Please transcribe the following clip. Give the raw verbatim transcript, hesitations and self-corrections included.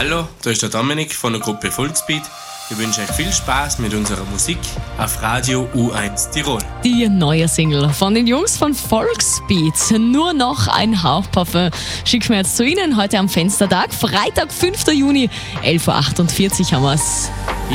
Hallo, da ist der Dominik von der Gruppe Volksbeat. Wir wünschen euch viel Spaß mit unserer Musik auf Radio U eins Tirol. Die neue Single von den Jungs von Volksbeat, Nur noch ein Hauch Parfum, schicken wir jetzt zu Ihnen heute am Fenstertag, Freitag, fünfter Juni, elf Uhr achtundvierzig haben wir's.